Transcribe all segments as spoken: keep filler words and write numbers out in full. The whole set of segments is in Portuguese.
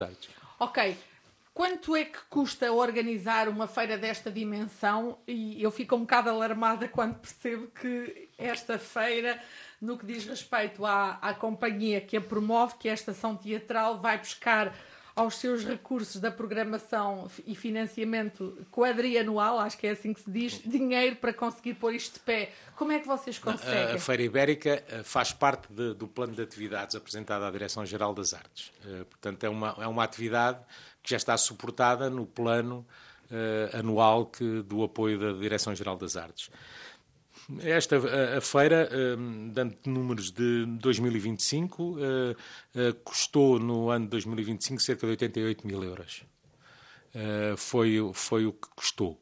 Artes. Ok. Quanto é que custa organizar uma feira desta dimensão? E eu fico um bocado alarmada quando percebo que esta feira, no que diz respeito à, à companhia que a promove, que é a Estação Teatral, vai buscar aos seus recursos da programação e financiamento quadrianual, acho que é assim que se diz, dinheiro para conseguir pôr isto de pé. Como é que vocês conseguem? A Feira Ibérica faz parte de, do plano de atividades apresentado à Direção-Geral das Artes. Portanto, é uma, é uma atividade que já está suportada no plano uh, anual que, do apoio da Direção-Geral das Artes. Esta a, a feira, uh, dando números de dois mil e vinte e cinco, uh, uh, custou no ano de dois mil e vinte e cinco cerca de oitenta e oito mil euros. Uh, foi, foi o que custou.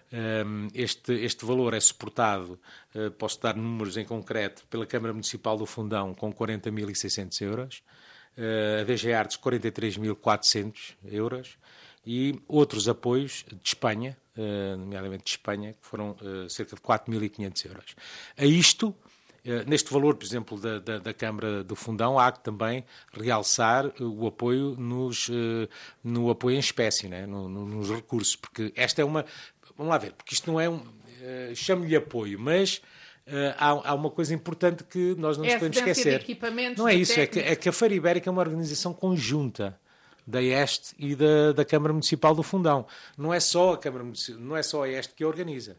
Um, este, este valor é suportado, uh, posso dar números em concreto, pela Câmara Municipal do Fundão com quarenta mil e seiscentos euros, uh, a D G Artes quarenta e três mil e quatrocentos euros e outros apoios de Espanha, uh, nomeadamente de Espanha, que foram uh, cerca de quatro mil e quinhentos euros. A isto, Uh, neste valor, por exemplo, da, da, da Câmara do Fundão, há que também realçar uh, o apoio nos, uh, no apoio em espécie, né? no, no, nos recursos, porque esta é uma... Vamos lá ver, porque isto não é um... Uh, chamo-lhe apoio, mas uh, há, há uma coisa importante que nós não é nos podemos esquecer. Não é isso, é que, é que a Feira Ibérica é uma organização conjunta da ESTE e da, da Câmara Municipal do Fundão. Não é só a Câmara, não é só a ESTE que a organiza.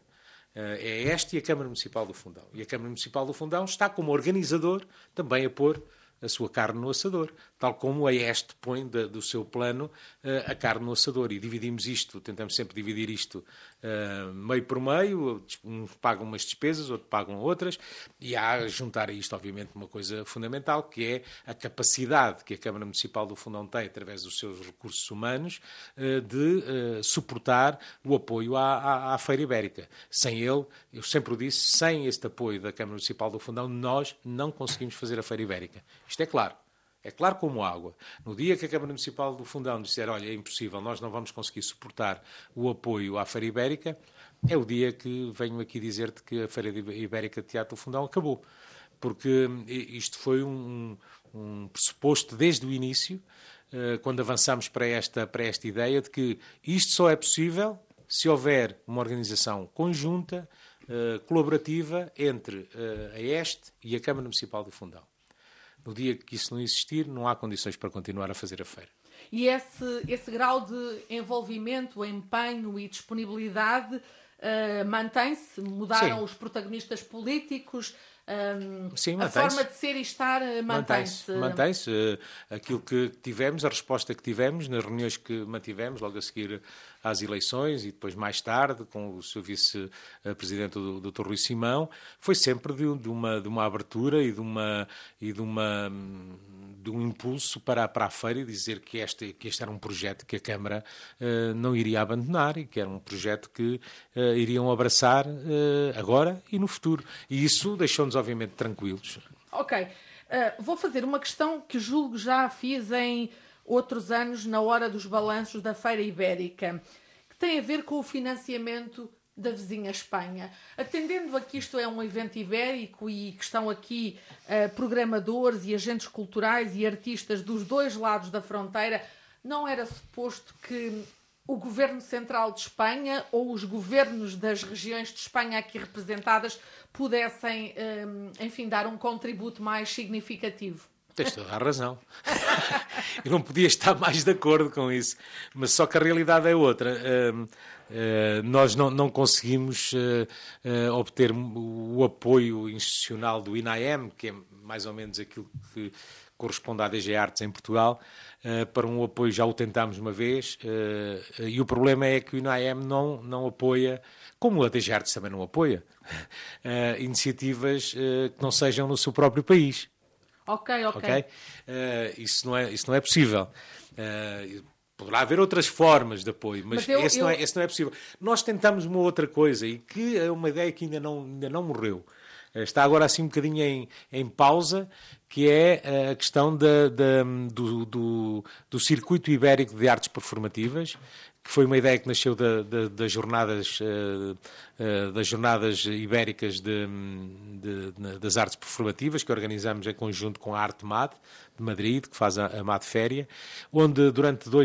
É esta e a Câmara Municipal do Fundão. E a Câmara Municipal do Fundão está como organizador também a pôr a sua carne no assador, tal como a ESTE põe de, do seu plano uh, a carne no assador. E dividimos isto, tentamos sempre dividir isto uh, meio por meio, uns pagam umas despesas, outros pagam outras, e há a juntar a isto, obviamente, uma coisa fundamental, que é a capacidade que a Câmara Municipal do Fundão tem, através dos seus recursos humanos, uh, de uh, suportar o apoio à, à, à Feira Ibérica. Sem ele, eu sempre o disse, sem este apoio da Câmara Municipal do Fundão, nós não conseguimos fazer a Feira Ibérica. Isto é claro. É claro como água. No dia que a Câmara Municipal do Fundão disser, olha, é impossível, nós não vamos conseguir suportar o apoio à Feira Ibérica, é o dia que venho aqui dizer-te que a Feira Ibérica de Teatro do Fundão acabou. Porque isto foi um, um pressuposto desde o início, quando avançamos para esta, para esta ideia de que isto só é possível se houver uma organização conjunta, colaborativa, entre a ESTE e a Câmara Municipal do Fundão. No dia que isso não existir, não há condições para continuar a fazer a feira. E esse, esse grau de envolvimento, empenho e disponibilidade uh, mantém-se? Mudaram Sim. os protagonistas políticos? Um, Sim, a forma de ser e estar mantém-se? Mantém-se. Mantém-se. Uh, aquilo que tivemos, a resposta que tivemos nas reuniões que mantivemos, logo a seguir às eleições e depois mais tarde, com o seu vice-presidente, o doutor Rui Simão, foi sempre de, de, uma, de uma abertura e de, uma, e de, uma, de um impulso para, para a feira e dizer que este, que este era um projeto que a Câmara uh, não iria abandonar e que era um projeto que uh, iriam abraçar uh, agora e no futuro. E isso deixou-nos, obviamente, tranquilos. Ok. Uh, vou fazer uma questão que julgo já fiz em outros anos, na hora dos balanços da Feira Ibérica, que tem a ver com o financiamento da vizinha Espanha. Atendendo a que isto é um evento ibérico e que estão aqui uh, programadores e agentes culturais e artistas dos dois lados da fronteira, não era suposto que o Governo Central de Espanha ou os governos das regiões de Espanha aqui representadas pudessem, um, enfim, dar um contributo mais significativo? Tens toda a razão. Eu não podia estar mais de acordo com isso. Mas só que a realidade é outra. Uh, uh, nós não, não conseguimos uh, uh, obter o apoio institucional do I N A E M, que é mais ou menos aquilo que corresponde à D G Artes em Portugal, uh, para um apoio. Já o tentámos uma vez. Uh, uh, e o problema é que o I N A E M não, não apoia, como a D G Artes também não apoia, uh, iniciativas uh, que não sejam no seu próprio país. Ok, ok. okay? Uh, isso, não é, isso não é possível. Uh, poderá haver outras formas de apoio, mas, mas eu, esse, eu... Não é, esse não é possível. Nós tentamos uma outra coisa, e que é uma ideia que ainda não, ainda não morreu, Está agora assim um bocadinho em, em pausa, que é a questão da, da, do, do, do circuito ibérico de artes performativas, que foi uma ideia que nasceu da, da, das, jornadas, das jornadas ibéricas de, de, de, das artes performativas, que organizamos em conjunto com a Arte M A D de Madrid, que faz a, a M A D Féria, onde durante dois